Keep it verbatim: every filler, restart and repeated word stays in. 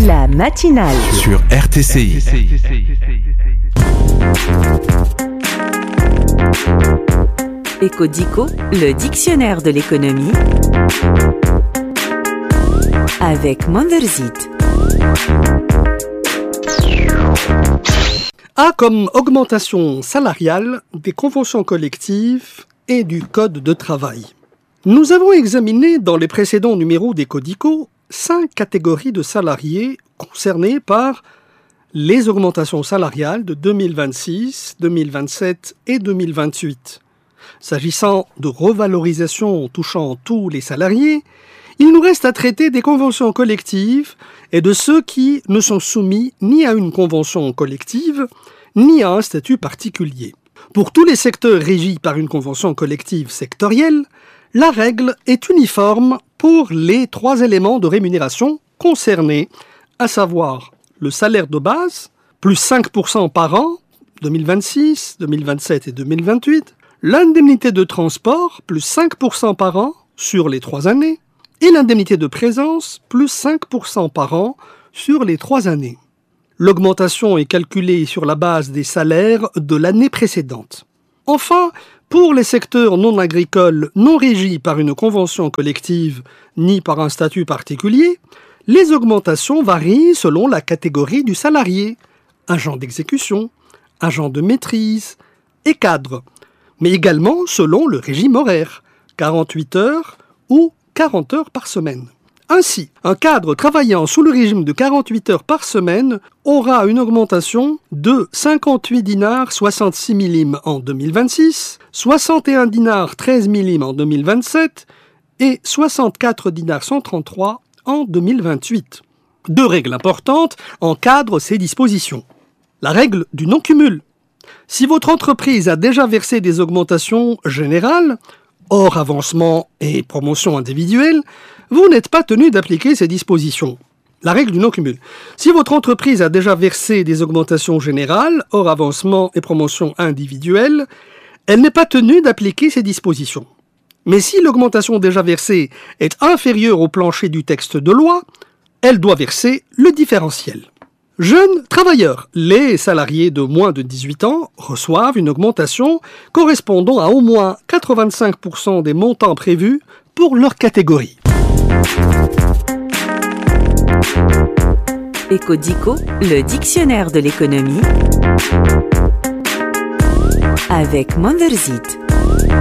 La matinale sur R T C I. Ecodico, le dictionnaire de l'économie avec Monderzit. A comme augmentation salariale des conventions collectives et du code de travail. Nous avons examiné dans les précédents numéros d'Ecodico cinq catégories de salariés concernés par les augmentations salariales de deux mille vingt-six, deux mille vingt-sept et deux mille vingt-huit. S'agissant de revalorisation touchant tous les salariés, il nous reste à traiter des conventions collectives et de ceux qui ne sont soumis ni à une convention collective, ni à un statut particulier. Pour tous les secteurs régis par une convention collective sectorielle, la règle est uniforme pour les trois éléments de rémunération concernés, à savoir le salaire de base, plus cinq pour cent par an, deux mille vingt-six, deux mille vingt-sept et deux mille vingt-huit, l'indemnité de transport, plus cinq pour cent par an sur les trois années, et l'indemnité de présence, plus cinq pour cent par an sur les trois années. L'augmentation est calculée sur la base des salaires de l'année précédente. Enfin, pour les secteurs non agricoles non régis par une convention collective ni par un statut particulier, les augmentations varient selon la catégorie du salarié, agent d'exécution, agent de maîtrise et cadre, mais également selon le régime horaire, quarante-huit heures ou quarante heures par semaine. Ainsi, un cadre travaillant sous le régime de quarante-huit heures par semaine aura une augmentation de cinquante-huit dinars soixante-six millimes en deux mille vingt-six, soixante et un dinars treize millimes en deux mille vingt-sept et soixante-quatre dinars cent trente-trois en deux mille vingt-huit. Deux règles importantes encadrent ces dispositions. La règle du non-cumul. Si votre entreprise a déjà versé des augmentations générales, hors avancement et promotion individuelle, vous n'êtes pas tenu d'appliquer ces dispositions. La règle du non-cumul. Si votre entreprise a déjà versé des augmentations générales, hors avancement et promotion individuelle, elle n'est pas tenue d'appliquer ces dispositions. Mais si l'augmentation déjà versée est inférieure au plancher du texte de loi, elle doit verser le différentiel. Jeunes travailleurs, les salariés de moins de dix-huit ans reçoivent une augmentation correspondant à au moins quatre-vingt-cinq pour cent des montants prévus pour leur catégorie. Ecodico, le dictionnaire de l'économie avec Monderzit.